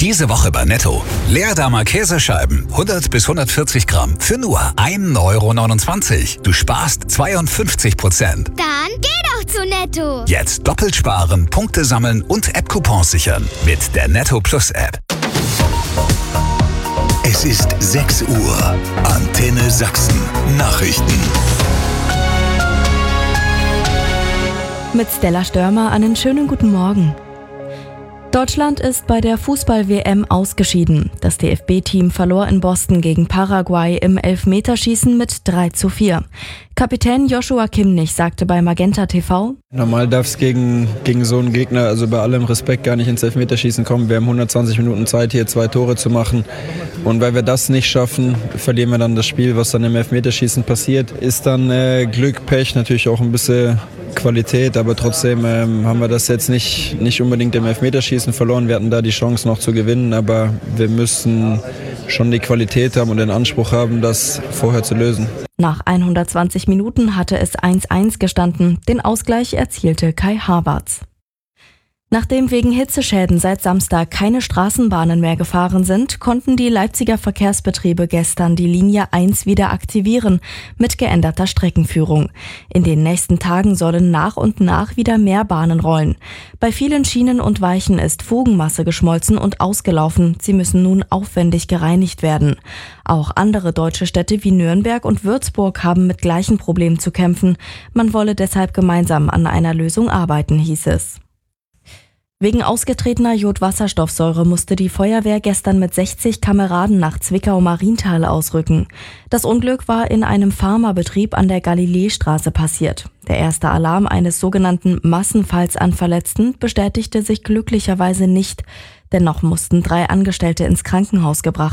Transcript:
Diese Woche bei Netto. Leerdammer Käsescheiben, 100 bis 140 Gramm, für nur 1,29 €. Du sparst 52%. Dann geh doch zu Netto. Jetzt doppelt sparen, Punkte sammeln und App-Coupons sichern. Mit der Netto Plus App. Es ist 6 Uhr. Antenne Sachsen. Nachrichten. Mit Stella Störmer einen schönen guten Morgen. Deutschland ist bei der Fußball-WM ausgeschieden. Das DFB-Team verlor in Boston gegen Paraguay im Elfmeterschießen mit 3:4. Kapitän Joshua Kimmich sagte bei Magenta TV: Normal darf es gegen so einen Gegner, also bei allem Respekt, gar nicht ins Elfmeterschießen kommen. Wir haben 120 Minuten Zeit, hier 2 Tore zu machen. Und weil wir das nicht schaffen, verlieren wir dann das Spiel. Was dann im Elfmeterschießen passiert, ist dann Glück, Pech, natürlich auch ein bisschen Qualität. Aber trotzdem haben wir das jetzt nicht unbedingt im Elfmeterschießen verloren. Wir hatten da die Chance noch zu gewinnen, aber wir müssen schon die Qualität haben und den Anspruch haben, das vorher zu lösen. Nach 120 Minuten hatte es 1:1 gestanden. Den Ausgleich erzielte Kai Havertz. Nachdem wegen Hitzeschäden seit Samstag keine Straßenbahnen mehr gefahren sind, konnten die Leipziger Verkehrsbetriebe gestern die Linie 1 wieder aktivieren, mit geänderter Streckenführung. In den nächsten Tagen sollen nach und nach wieder mehr Bahnen rollen. Bei vielen Schienen und Weichen ist Fugenmasse geschmolzen und ausgelaufen. Sie müssen nun aufwendig gereinigt werden. Auch andere deutsche Städte wie Nürnberg und Würzburg haben mit gleichen Problemen zu kämpfen. Man wolle deshalb gemeinsam an einer Lösung arbeiten, hieß es. Wegen ausgetretener Jodwasserstoffsäure musste die Feuerwehr gestern mit 60 Kameraden nach Zwickau-Marienthal ausrücken. Das Unglück war in einem Pharmabetrieb an der Galileestraße passiert. Der erste Alarm eines sogenannten Massenfalls an Verletzten bestätigte sich glücklicherweise nicht. Dennoch mussten 3 Angestellte ins Krankenhaus gebracht